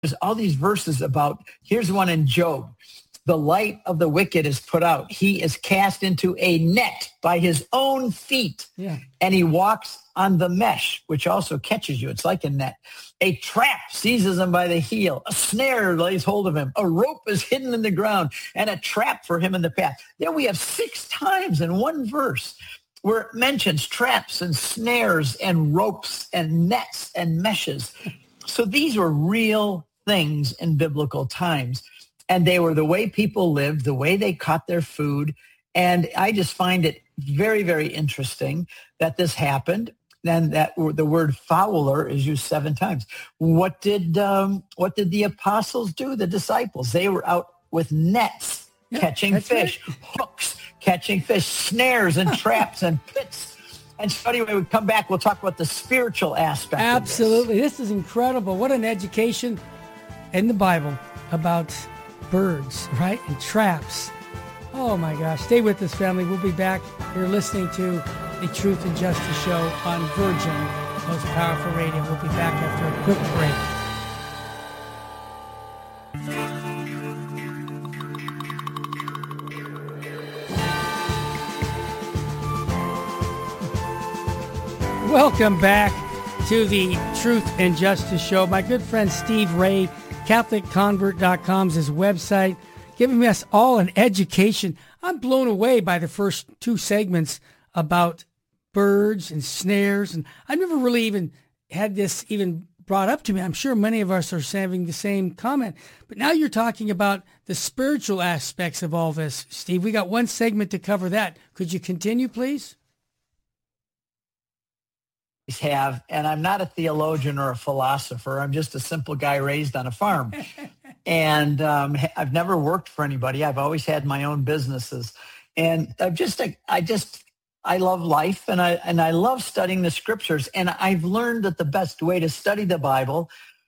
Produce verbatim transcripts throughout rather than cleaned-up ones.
there's all these verses about, here's one in Job. The light of the wicked is put out. He is cast into a net by his own feet. Yeah. And he walks on the mesh, which also catches you. It's like a net. A trap seizes him by the heel. A snare lays hold of him. A rope is hidden in the ground and a trap for him in the path. There we have six times in one verse where it mentions traps and snares and ropes and nets and meshes. So these were real things in biblical times. And they were the way people lived, the way they caught their food. And I just find it very, very interesting that this happened. And that the word fowler is used seven times. What did um, what did the apostles do? The disciples, they were out with nets, yeah, catching fish, right. Hooks, catching fish, snares and traps and pits. And so anyway, we come back, we'll talk about the spiritual aspect. Absolutely. Of this. This is incredible. What an education in the Bible about birds, right? And traps. Oh my gosh. Stay with us, family. We'll be back. You're listening to the Truth and Justice Show on Virgin, Most Powerful Radio. We'll be back after a quick break. Welcome back to the Truth and Justice Show. My good friend Steve Ray, Catholic Convert dot com is his website, giving us all an education. I'm blown away by the first two segments about birds and snares, and I never really even had this even brought up to me. I'm sure many of us are having the same comment. But now you're talking about the spiritual aspects of all this, Steve. We got one segment to cover that. Could you continue, please? Have, and I'm not a theologian or a philosopher. I'm just a simple guy raised on a farm. And um, I've never worked for anybody. I've always had my own businesses. And I've just, I just, I love life, and I and I love studying the scriptures. And I've learned that the best way to study the Bible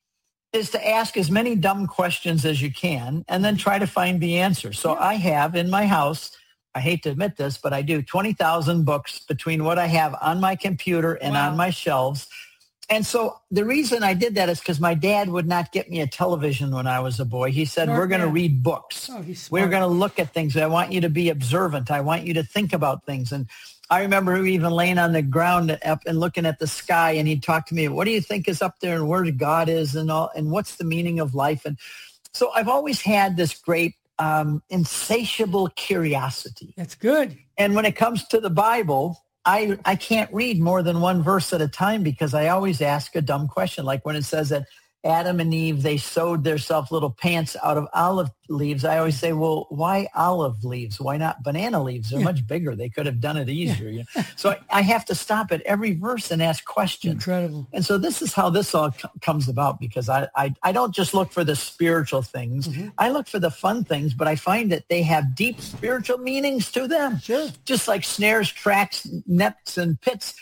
is to ask as many dumb questions as you can and then try to find the answer. So I have in my house, I hate to admit this, but I do twenty thousand books between what I have on my computer and wow. on my shelves. And so the reason I did that is because my dad would not get me a television when I was a boy. He said, smart, we're going to read books. Oh, he's we're going to look at things. I want you to be observant. I want you to think about things. And I remember even laying on the ground up and looking at the sky, and he'd talk to me, what do you think is up there and where God is and all, and what's the meaning of life? And so I've always had this great um, insatiable curiosity. That's good. And when it comes to the Bible, I, I can't read more than one verse at a time because I always ask a dumb question. Like when it says that Adam and Eve, they sewed themselves little pants out of olive leaves. I always say, well, why olive leaves? Why not banana leaves? They're yeah. much bigger. They could have done it easier. Yeah. You know? So I, I have to stop at every verse and ask questions. Incredible. And so this is how this all c- comes about because I, I, I don't just look for the spiritual things. Mm-hmm. I look for the fun things, but I find that they have deep spiritual meanings to them. Sure. Just like snares, tracks, nets, and pits.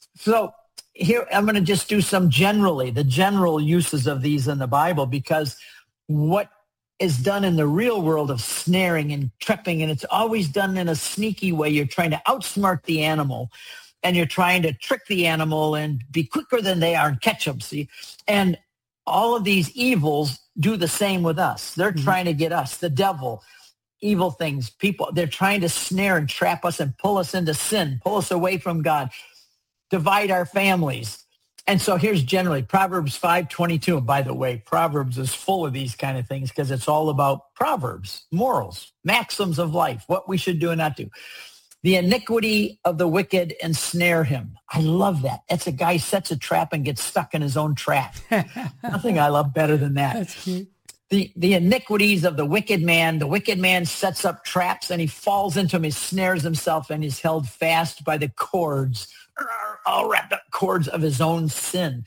So here, I'm going to just do some generally, the general uses of these in the Bible, because what is done in the real world of snaring and trapping, and it's always done in a sneaky way. You're trying to outsmart the animal, and you're trying to trick the animal and be quicker than they are and catch them, see? And all of these evils do the same with us. They're mm-hmm. trying to get us, the devil, evil things, people. They're trying to snare and trap us and pull us into sin, pull us away from God, divide our families. And so here's generally Proverbs five twenty-two. And by the way, Proverbs is full of these kind of things because it's all about Proverbs, morals, maxims of life, what we should do and not do. The iniquity of the wicked ensnare him. I love that. That's a guy sets a trap and gets stuck in his own trap. Nothing I love better than that. That's cute. The, the iniquities of the wicked man. The wicked man sets up traps and he falls into them. He snares himself and is held fast by the cords, all wrapped up cords of his own sin.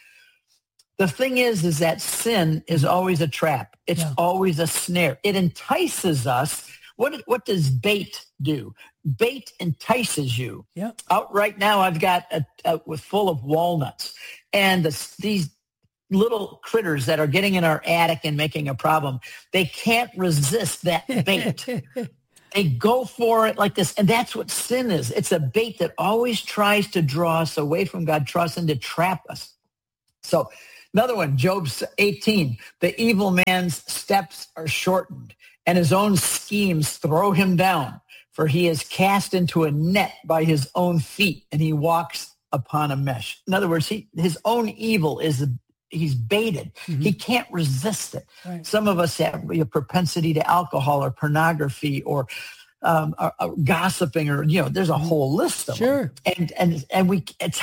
The thing is, is that sin is always a trap. It's yeah. always a snare. It entices us. What, what does bait do? Bait entices you. Yeah. Out right now, I've got a, a with full of walnuts, and the, these little critters that are getting in our attic and making a problem, they can't resist that bait. They go for it like this. And that's what sin is. It's a bait that always tries to draw us away from God, draw us in to trap us. So Another one, Job eighteen, the evil man's steps are shortened, and his own schemes throw him down, for he is cast into a net by his own feet, and he walks upon a mesh. In other words, he, his own evil is, he's baited. Mm-hmm. He can't resist it. Right. Some of us have a propensity to alcohol or pornography or um, or, or gossiping, or, you know, there's a whole list of sure. them. And, and, and we, it's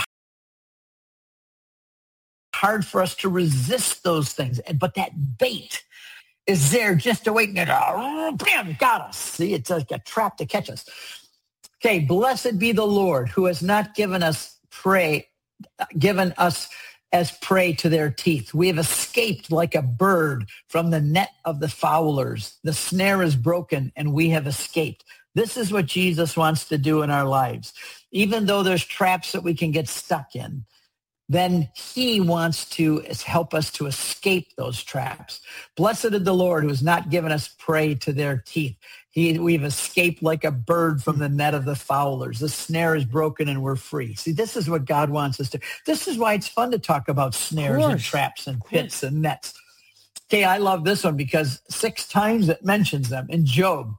hard for us to resist those things. But that bait is there just to wait and oh, bam, got us. See, it's like a trap to catch us. Okay, blessed be the Lord who has not given us prey, given us as prey to their teeth. We have escaped like a bird from the net of the fowlers. The snare is broken and we have escaped. This is what Jesus wants to do in our lives. Even though there's traps that we can get stuck in, then he wants to help us to escape those traps. Blessed is the Lord who has not given us prey to their teeth. He, we've escaped like a bird from the net of the fowlers. The snare is broken and we're free. See, this is what God wants us to. This is why it's fun to talk about snares and traps and pits and nets. Okay, I love this one because six times it mentions them. In Job,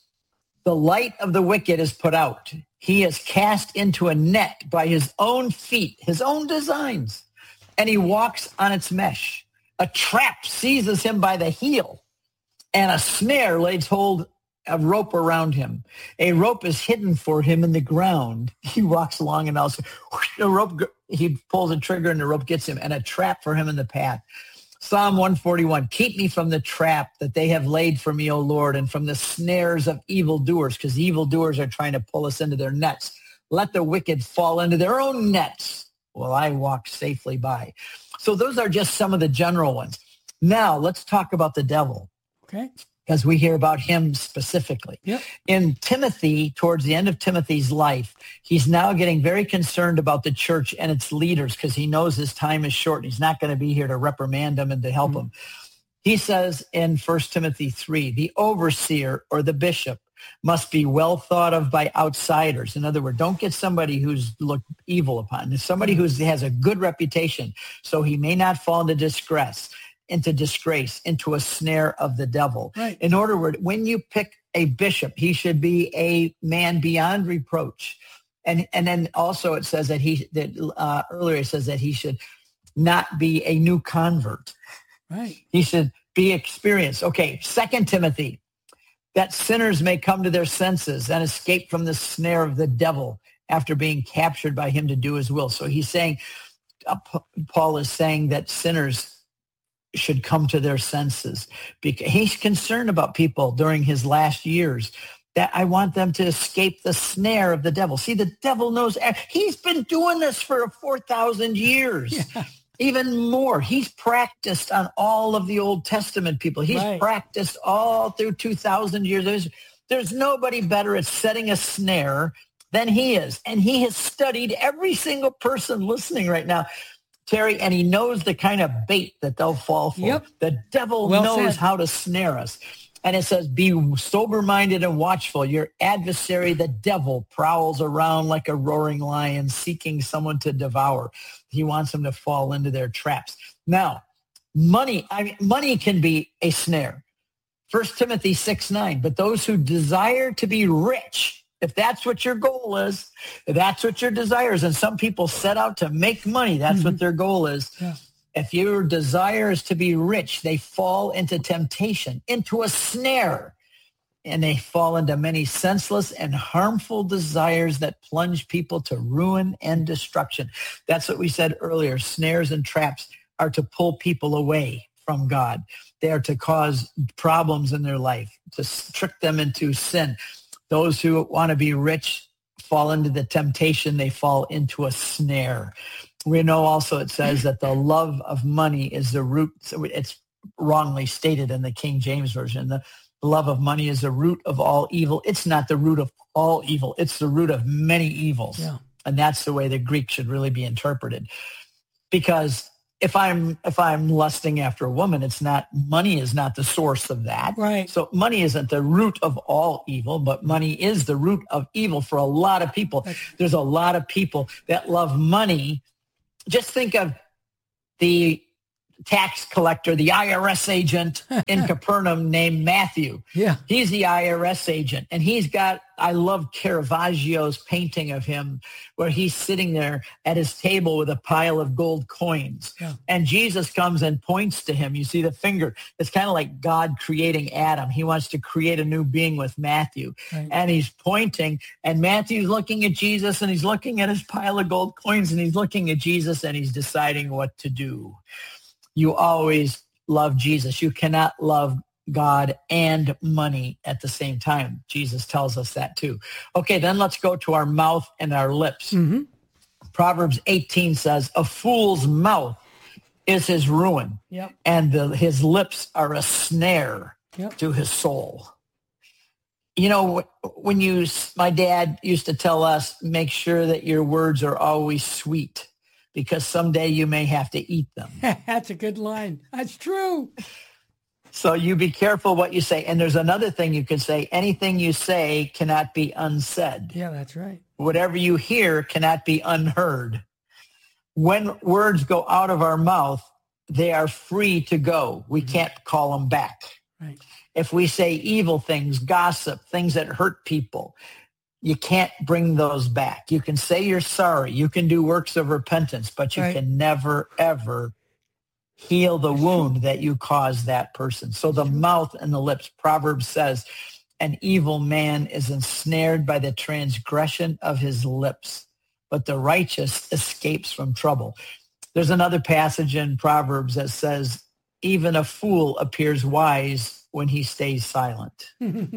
the light of the wicked is put out. He is cast into a net by his own feet, his own designs, and he walks on its mesh. A trap seizes him by the heel, and a snare lays hold of rope around him. A rope is hidden for him in the ground. He walks along, and also the rope, he pulls a trigger, and the rope gets him, and a trap for him in the path. Psalm one forty-one, keep me from the trap that they have laid for me, O Lord, and from the snares of evildoers, because evildoers are trying to pull us into their nets. Let the wicked fall into their own nets while I walk safely by. So those are just some of the general ones. Now let's talk about the devil. Okay. Because we hear about him specifically. Yep. In Timothy, towards the end of Timothy's life, he's now getting very concerned about the church and its leaders because he knows his time is short. He's not going to be here to reprimand them and to help mm-hmm. them. He says in First Timothy three, the overseer or the bishop must be well thought of by outsiders. In other words, don't get somebody who's looked evil upon. It's somebody who has a good reputation, so he may not fall into disgrace. into disgrace, into a snare of the devil. Right. In other words, when you pick a bishop, he should be a man beyond reproach. And and then also it says that he, that uh, earlier it says that he should not be a new convert. Right. He should be experienced. Okay, Second Timothy, that sinners may come to their senses and escape from the snare of the devil after being captured by him to do his will. So he's saying, uh, Paul is saying that sinners should come to their senses because he's concerned about people during his last years, that I want them to escape the snare of the devil. See, the devil knows he's been doing this for four thousand years, yeah. even more. He's practiced on all of the Old Testament people. He's right. practiced all through two thousand years. There's, there's nobody better at setting a snare than he is. And he has studied every single person listening right now, Terry, and he knows the kind of bait that they'll fall for. Yep. The devil well knows said. how to snare us. And it says, be sober-minded and watchful. Your adversary, the devil, prowls around like a roaring lion, seeking someone to devour. He wants them to fall into their traps. Now, money, I mean, money can be a snare. First Timothy six nine, but those who desire to be rich, if that's what your goal is, if that's what your desire is, and some people set out to make money, that's mm-hmm. what their goal is. Yeah. If your desire is to be rich, they fall into temptation, into a snare, and they fall into many senseless and harmful desires that plunge people to ruin and destruction. That's what we said earlier. Snares and traps are to pull people away from God. They are to cause problems in their life, to trick them into sin. Those who want to be rich fall into the temptation. They fall into a snare. We know also it says that the love of money is the root. It's wrongly stated in the King James Version. The love of money is the root of all evil. It's not the root of all evil. It's the root of many evils. Yeah. And that's the way the Greek should really be interpreted. Because if I'm if I'm lusting after a woman, it's not, money is not the source of that. Right. So money isn't the root of all evil, but money is the root of evil for a lot of people. That's... There's a lot of people that love money. Just think of the tax collector, the I R S agent in Capernaum named Matthew. Yeah. He's the I R S agent. And he's got, I love Caravaggio's painting of him where he's sitting there at his table with a pile of gold coins. Yeah. And Jesus comes and points to him. You see the finger. It's kind of like God creating Adam. He wants to create a new being with Matthew. Right. And he's pointing, and Matthew's looking at Jesus, and he's looking at his pile of gold coins, and he's looking at Jesus, and he's deciding what to do. You always love Jesus. You cannot love God and money at the same time. Jesus tells us that too. Okay, then let's go to our mouth and our lips. Mm-hmm. Proverbs eighteen says, a fool's mouth is his ruin, yep. and the, his lips are a snare yep. to his soul. You know, when you, my dad used to tell us, make sure that your words are always sweet, because someday you may have to eat them. That's a good line. That's true. So you be careful what you say. And there's another thing you can say. Anything you say cannot be unsaid. Yeah, that's right. Whatever you hear cannot be unheard. When words go out of our mouth, they are free to go. We can't call them back. Right. If we say evil things, gossip, things that hurt people, you can't bring those back. You can say you're sorry. You can do works of repentance, but you right. can never, ever heal the wound that you caused that person. So the mouth and the lips, Proverbs says, an evil man is ensnared by the transgression of his lips, but the righteous escapes from trouble. There's another passage in Proverbs that says, even a fool appears wise when he stays silent.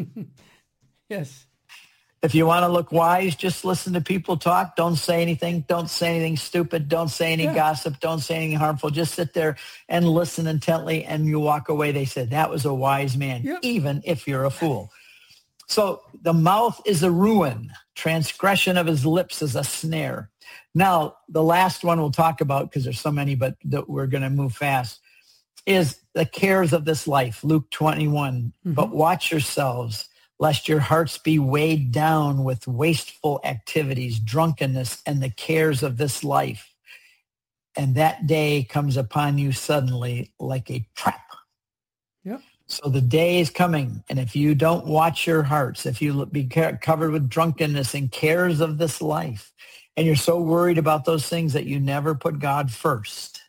Yes. If you want to look wise, just listen to people talk. Don't say anything. Don't say anything stupid. Don't say any yeah. gossip. Don't say anything harmful. Just sit there and listen intently, and you walk away. They said, that was a wise man, yep. even if you're a fool. So the mouth is a ruin. Transgression of his lips is a snare. Now, the last one we'll talk about, because there's so many, but that we're going to move fast, is the cares of this life, Luke twenty-one. Mm-hmm. But watch yourselves, lest your hearts be weighed down with wasteful activities, drunkenness, and the cares of this life. And that day comes upon you suddenly like a trap. Yep. So the day is coming, and if you don't watch your hearts, if you be covered with drunkenness and cares of this life, and you're so worried about those things that you never put God first,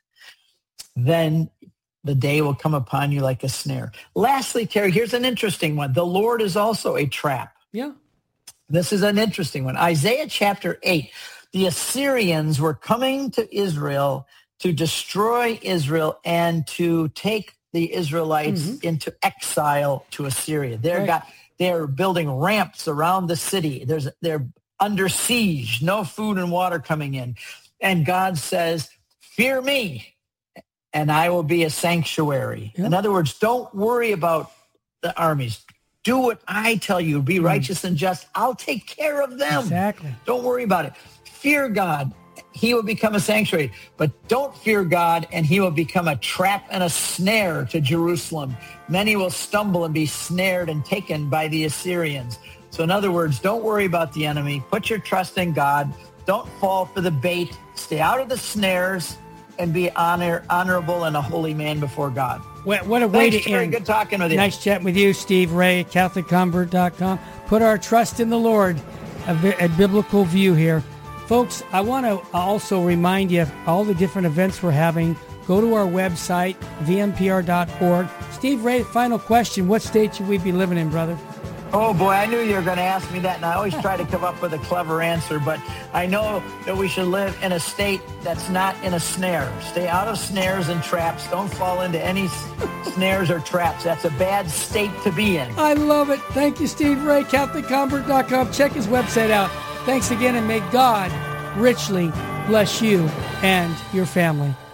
then the day will come upon you like a snare. Lastly, Terry, here's an interesting one. The Lord is also a trap. Yeah. This is an interesting one. Isaiah chapter eight. The Assyrians were coming to Israel to destroy Israel and to take the Israelites mm-hmm. into exile to Assyria. They're right. got they're building ramps around the city. There's they're under siege, no food and water coming in. And God says, fear me, and I will be a sanctuary. Yep. In other words, don't worry about the armies. Do what I tell you. Be righteous and just. I'll take care of them. Exactly. Don't worry about it. Fear God. He will become a sanctuary. But don't fear God, and he will become a trap and a snare to Jerusalem. Many will stumble and be snared and taken by the Assyrians. So in other words, don't worry about the enemy. Put your trust in God. Don't fall for the bait. Stay out of the snares and be honor, honorable and a holy man before God. What, what a way Thanks, to Terry. end. Good talking with you. Nice chatting with you, Steve Ray, Catholic Convert dot com. Put our trust in the Lord, a, a biblical view here. Folks, I want to also remind you of all the different events we're having. Go to our website, v m p r dot org. Steve Ray, final question. What state should we be living in, brother? Oh, boy, I knew you were going to ask me that, and I always try to come up with a clever answer, but I know that we should live in a state that's not in a snare. Stay out of snares and traps. Don't fall into any snares or traps. That's a bad state to be in. I love it. Thank you, Steve Ray, Catholic Convert dot com. Check his website out. Thanks again, and may God richly bless you and your family.